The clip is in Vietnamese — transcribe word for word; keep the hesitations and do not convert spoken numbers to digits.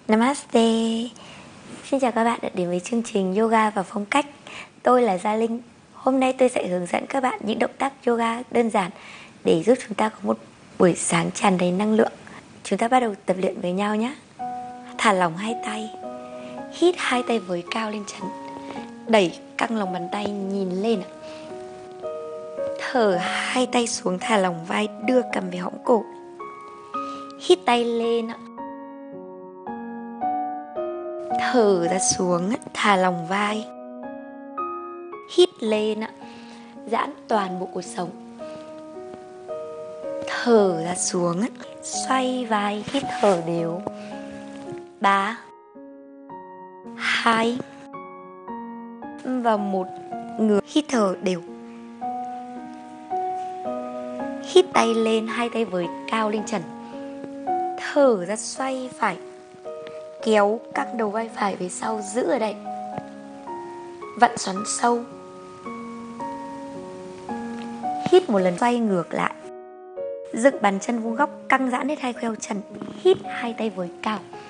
Namaste. Xin chào các bạn đã đến với chương trình Yoga và Phong cách. Tôi là Gia Linh. Hôm nay tôi sẽ hướng dẫn các bạn những động tác yoga đơn giản để giúp chúng ta có một buổi sáng tràn đầy năng lượng. Chúng ta bắt đầu tập luyện với nhau nhé. Thả lỏng hai tay. Hít hai tay với cao lên trán. Đẩy căng lòng bàn tay nhìn lên. Thở hai tay xuống, thả lỏng vai, đưa cầm về hõm cổ. Hít tay lên. Thở ra xuống, thả lỏng vai. Hít lên, giãn toàn bộ cuộc sống. Thở ra xuống, xoay vai, hít thở đều. Ba, hai và một. Ngược, hít thở đều. Hít tay lên, hai tay với cao lên trần. Thở ra xoay phải, kéo căng đầu vai phải về sau, giữ ở đây. Vặn xoắn sâu. Hít một lần, xoay ngược lại. Dựng bàn chân vuông góc, căng giãn hết hai kheo chân. Hít hai tay với cao.